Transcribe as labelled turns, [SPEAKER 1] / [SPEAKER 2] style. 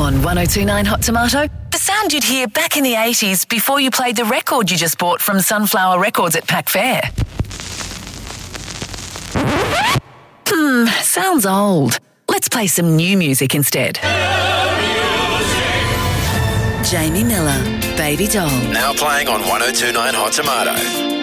[SPEAKER 1] On 1029 Hot Tomato, the sound you'd hear back in the 80s before you played the record you just bought from Sunflower Records at Pack Fair. Sounds old. Let's play some new music instead. Jamie Miller, Baby Doll.
[SPEAKER 2] Now playing on 1029 Hot Tomato.